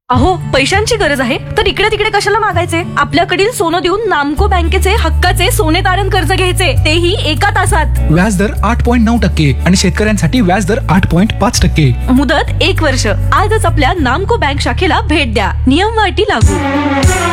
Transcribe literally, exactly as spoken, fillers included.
अहो, पैशांची गरज आहे तर इकडे तिकडे कशाला मागायचे? आपल्याकडील सोनं देऊन नामको बँकेचे हक्काचे सोने तारण कर्ज घ्यायचे, तेही एका तासात. व्याजदर आठ पॉईंट नऊ टक्के आणि शेतकऱ्यांसाठी व्याजदर आठ पॉईंट पाच टक्के. मुदत एक वर्ष. आजच आपल्या नामको बँक शाखेला भेट द्या. नियम व अटी लागू.